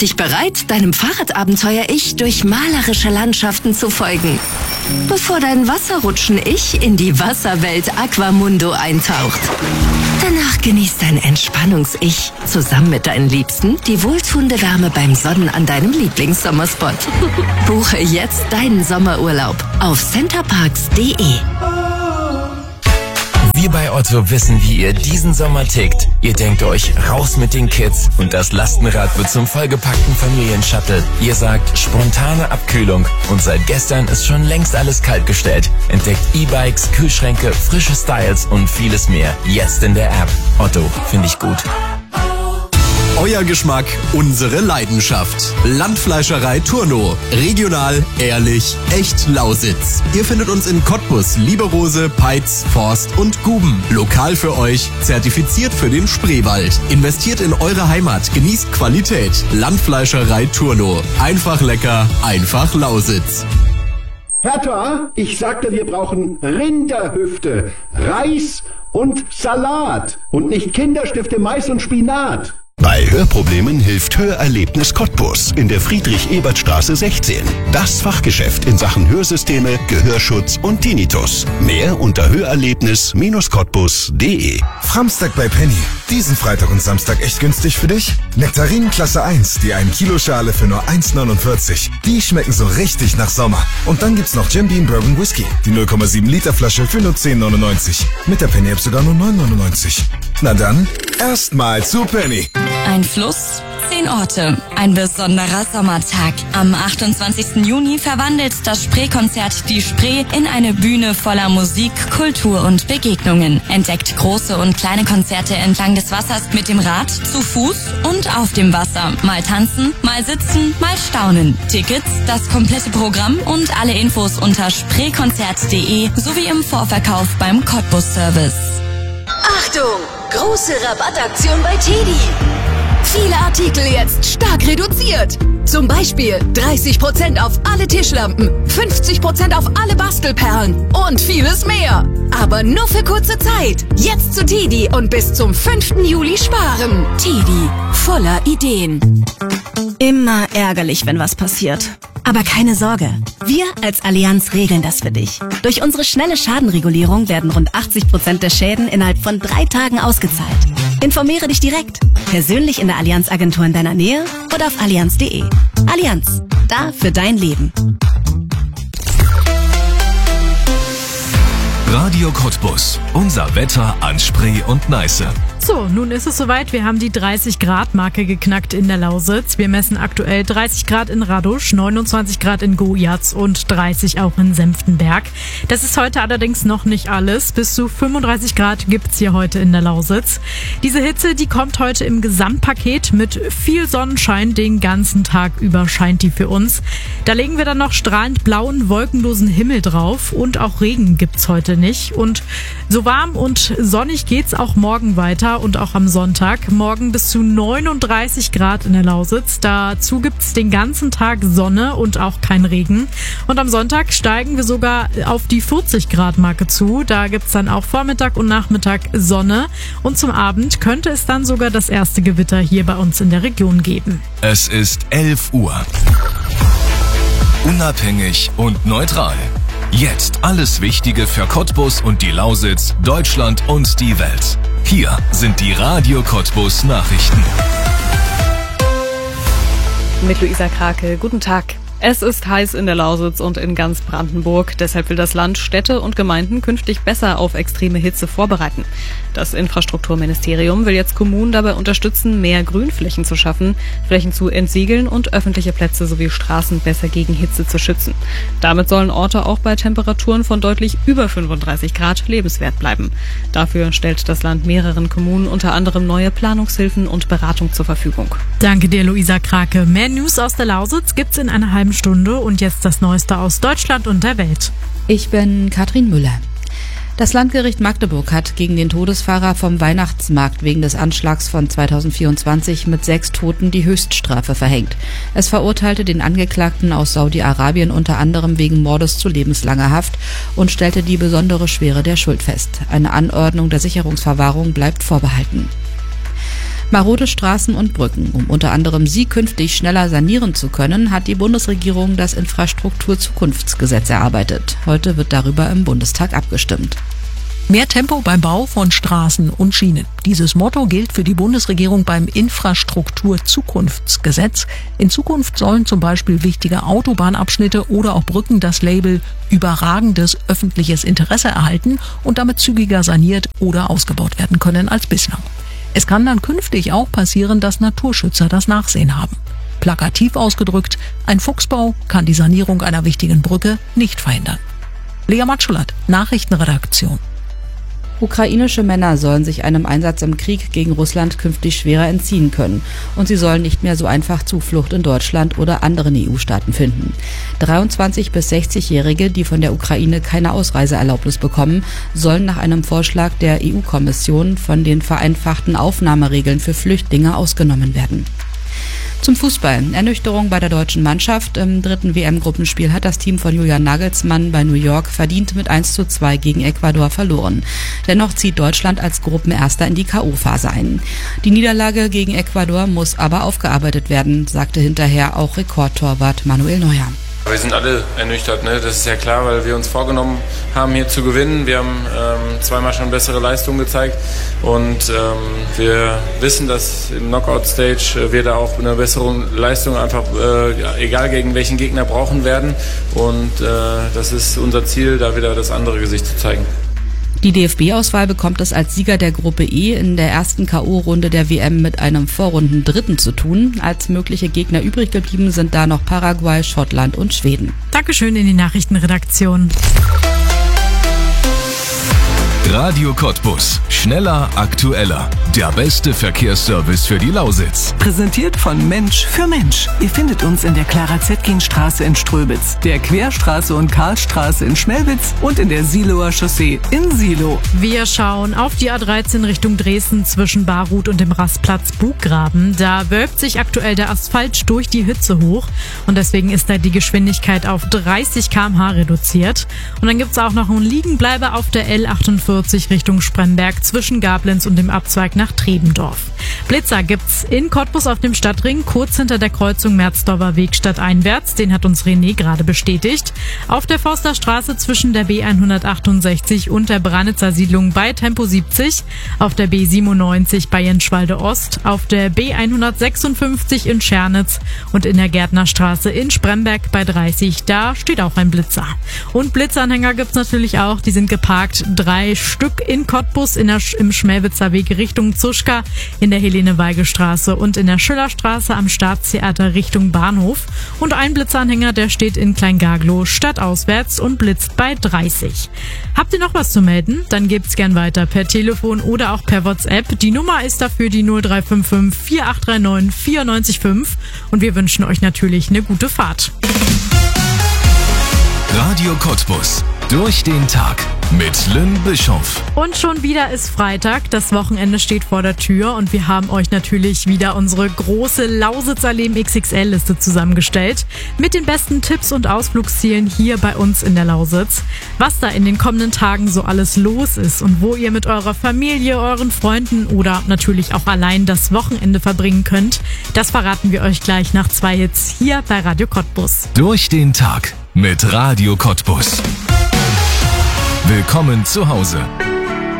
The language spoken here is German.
dich bereit, deinem Fahrradabenteuer-Ich durch malerische Landschaften zu folgen, bevor dein Wasserrutschen-Ich in die Wasserwelt Aquamundo eintaucht. Danach genießt dein Entspannungs-Ich zusammen mit deinen Liebsten die wohltuende Wärme beim Sonnen an deinem Lieblingssommerspot. Buche jetzt deinen Sommerurlaub auf centerparks.de. Wir bei Otto wissen, wie ihr diesen Sommer tickt. Ihr denkt euch, raus mit den Kids und das Lastenrad wird zum vollgepackten Familienshuttle. Ihr sagt, spontane Abkühlung und seit gestern ist schon längst alles kalt gestellt. Entdeckt E-Bikes, Kühlschränke, frische Styles und vieles mehr. Jetzt in der App. Otto, finde ich gut. Euer Geschmack, unsere Leidenschaft. Landfleischerei Turno. Regional, ehrlich, echt Lausitz. Ihr findet uns in Cottbus, Lieberose, Peitz, Forst und Guben. Lokal für euch, zertifiziert für den Spreewald. Investiert in eure Heimat, genießt Qualität. Landfleischerei Turno. Einfach lecker, einfach Lausitz. Hertha, ich sagte, wir brauchen Rinderhüfte, Reis und Salat und nicht Kinderstifte, Mais und Spinat. Bei Hörproblemen hilft Hörerlebnis Cottbus in der Friedrich-Ebert-Straße 16. Das Fachgeschäft in Sachen Hörsysteme, Gehörschutz und Tinnitus. Mehr unter hörerlebnis-cottbus.de. Framstag bei Penny. Diesen Freitag und Samstag echt günstig für dich? Nektarinen Klasse 1, die 1 Kilo Schale für nur 1,49. Die schmecken so richtig nach Sommer. Und dann gibt's noch Jim Beam Bourbon Whisky. Die 0,7 Liter Flasche für nur 10,99. Mit der Penny App sogar nur 9,99. Na dann, erstmal zu Penny. Ein Fluss, 10 Orte, ein besonderer Sommertag. Am 28. Juni verwandelt das Spree-Konzert die Spree in eine Bühne voller Musik, Kultur und Begegnungen. Entdeckt große und kleine Konzerte entlang des Wassers mit dem Rad, zu Fuß und auf dem Wasser. Mal tanzen, mal sitzen, mal staunen. Tickets, das komplette Programm und alle Infos unter spreekonzert.de sowie im Vorverkauf beim Cottbus-Service. Achtung! Große Rabattaktion bei TEDi. Viele Artikel jetzt stark reduziert. Zum Beispiel 30% auf alle Tischlampen, 50% auf alle Bastelperlen und vieles mehr. Aber nur für kurze Zeit. Jetzt zu TEDi und bis zum 5. Juli sparen. TEDi, voller Ideen. Immer ärgerlich, wenn was passiert. Aber keine Sorge, wir als Allianz regeln das für dich. Durch unsere schnelle Schadenregulierung werden rund 80% der Schäden innerhalb von 3 Tagen ausgezahlt. Informiere dich direkt, persönlich in der Allianz-Agentur in deiner Nähe oder auf allianz.de. Allianz, da für dein Leben. Radio Cottbus. Unser Wetter an Spree und Neiße. So, nun ist es soweit. Wir haben die 30-Grad-Marke geknackt in der Lausitz. Wir messen aktuell 30 Grad in Radusch, 29 Grad in Gojatz und 30 auch in Senftenberg. Das ist heute allerdings noch nicht alles. Bis zu 35 Grad gibt's hier heute in der Lausitz. Diese Hitze, die kommt heute im Gesamtpaket mit viel Sonnenschein. Den ganzen Tag über scheint die für uns. Da legen wir dann noch strahlend blauen, wolkenlosen Himmel drauf. Und auch Regen gibt's heute nicht. Und so warm und sonnig geht's auch morgen weiter. Und auch am Sonntag. Morgen bis zu 39 Grad in der Lausitz. Dazu gibt's den ganzen Tag Sonne und auch kein Regen. Und am Sonntag steigen wir sogar auf die 40 Grad Marke zu. Da gibt's dann auch Vormittag und Nachmittag Sonne. Und zum Abend könnte es dann sogar das erste Gewitter hier bei uns in der Region geben. Es ist 11 Uhr. Unabhängig und neutral. Jetzt alles Wichtige für Cottbus und die Lausitz, Deutschland und die Welt. Hier sind die Radio Cottbus Nachrichten. Mit Luisa Krake, guten Tag. Es ist heiß in der Lausitz und in ganz Brandenburg. Deshalb will das Land Städte und Gemeinden künftig besser auf extreme Hitze vorbereiten. Das Infrastrukturministerium will jetzt Kommunen dabei unterstützen, mehr Grünflächen zu schaffen, Flächen zu entsiegeln und öffentliche Plätze sowie Straßen besser gegen Hitze zu schützen. Damit sollen Orte auch bei Temperaturen von deutlich über 35 Grad lebenswert bleiben. Dafür stellt das Land mehreren Kommunen unter anderem neue Planungshilfen und Beratung zur Verfügung. Danke dir, Luisa Krake. Mehr News aus der Lausitz gibt's in einer halben Stunde und jetzt das Neueste aus Deutschland und der Welt. Ich bin Katrin Müller. Das Landgericht Magdeburg hat gegen den Todesfahrer vom Weihnachtsmarkt wegen des Anschlags von 2024 mit 6 Toten die Höchststrafe verhängt. Es verurteilte den Angeklagten aus Saudi-Arabien unter anderem wegen Mordes zu lebenslanger Haft und stellte die besondere Schwere der Schuld fest. Eine Anordnung der Sicherungsverwahrung bleibt vorbehalten. Marode Straßen und Brücken. Um unter anderem sie künftig schneller sanieren zu können, hat die Bundesregierung das Infrastrukturzukunftsgesetz erarbeitet. Heute wird darüber im Bundestag abgestimmt. Mehr Tempo beim Bau von Straßen und Schienen. Dieses Motto gilt für die Bundesregierung beim Infrastrukturzukunftsgesetz. In Zukunft sollen zum Beispiel wichtige Autobahnabschnitte oder auch Brücken das Label überragendes öffentliches Interesse erhalten und damit zügiger saniert oder ausgebaut werden können als bislang. Es kann dann künftig auch passieren, dass Naturschützer das Nachsehen haben. Plakativ ausgedrückt, ein Fuchsbau kann die Sanierung einer wichtigen Brücke nicht verhindern. Lea Matschulat, Nachrichtenredaktion. Ukrainische Männer sollen sich einem Einsatz im Krieg gegen Russland künftig schwerer entziehen können. Und sie sollen nicht mehr so einfach Zuflucht in Deutschland oder anderen EU-Staaten finden. 23- bis 60-Jährige, die von der Ukraine keine Ausreiseerlaubnis bekommen, sollen nach einem Vorschlag der EU-Kommission von den vereinfachten Aufnahmeregeln für Flüchtlinge ausgenommen werden. Zum Fußball. Ernüchterung bei der deutschen Mannschaft. Im 3. WM-Gruppenspiel hat das Team von Julian Nagelsmann bei New York verdient mit 1:2 gegen Ecuador verloren. Dennoch zieht Deutschland als Gruppenerster in die K.O.-Phase ein. Die Niederlage gegen Ecuador muss aber aufgearbeitet werden, sagte hinterher auch Rekordtorwart Manuel Neuer. Wir sind alle ernüchtert, ne? Das ist ja klar, weil wir uns vorgenommen haben, hier zu gewinnen. Wir haben zweimal schon bessere Leistungen gezeigt und wir wissen, dass im Knockout-Stage wir da auch eine bessere Leistung einfach, egal gegen welchen Gegner, brauchen werden. Und das ist unser Ziel, da wieder das andere Gesicht zu zeigen. Die DFB-Auswahl bekommt es als Sieger der Gruppe E in der ersten K.O.-Runde der WM mit einem Vorrunden-Dritten zu tun. Als mögliche Gegner übrig geblieben sind da noch Paraguay, Schottland und Schweden. Dankeschön in die Nachrichtenredaktion. Radio Cottbus. Schneller, aktueller. Der beste Verkehrsservice für die Lausitz. Präsentiert von Mensch für Mensch. Ihr findet uns in der Clara-Zetkin-Straße in Ströbitz, der Querstraße und Karlstraße in Schmelwitz und in der Siloer Chaussee in Silo. Wir schauen auf die A13 Richtung Dresden zwischen Barruth und dem Rastplatz Buggraben. Da wölbt sich aktuell der Asphalt durch die Hitze hoch und deswegen ist da die Geschwindigkeit auf 30 km/h reduziert. Und dann gibt's auch noch einen Liegenbleiber auf der L48 Richtung Spremberg zwischen Gablenz und dem Abzweig nach Trebendorf. Blitzer gibt's in Cottbus auf dem Stadtring, kurz hinter der Kreuzung Merzdorfer Weg stadteinwärts. Den hat uns René gerade bestätigt. Auf der Forsterstraße zwischen der B168 und der Branitzer Siedlung bei Tempo 70. Auf der B97 bei Jenschwalde Ost. Auf der B156 in Schernitz und in der Gärtnerstraße in Spremberg bei 30. Da steht auch ein Blitzer. Und Blitzanhänger gibt's natürlich auch. Die sind geparkt. 3 Stück in Cottbus im Schmelwitzer Weg Richtung Zuschka, in der Helene-Weige-Straße und in der Schillerstraße am Staatstheater Richtung Bahnhof. Und ein Blitzanhänger, der steht in Kleingaglow stadtauswärts und blitzt bei 30. Habt ihr noch was zu melden? Dann gebt's gern weiter per Telefon oder auch per WhatsApp. Die Nummer ist dafür die 0355 4839 945 und wir wünschen euch natürlich eine gute Fahrt. Radio Cottbus. Durch den Tag mit Lynn Bischoff. Und schon wieder ist Freitag, das Wochenende steht vor der Tür und wir haben euch natürlich wieder unsere große Lausitzer Leben XXL-Liste zusammengestellt mit den besten Tipps und Ausflugszielen hier bei uns in der Lausitz. Was da in den kommenden Tagen so alles los ist und wo ihr mit eurer Familie, euren Freunden oder natürlich auch allein das Wochenende verbringen könnt, das verraten wir euch gleich nach 2 Hits hier bei Radio Cottbus. Durch den Tag mit Radio Cottbus. Willkommen zu Hause.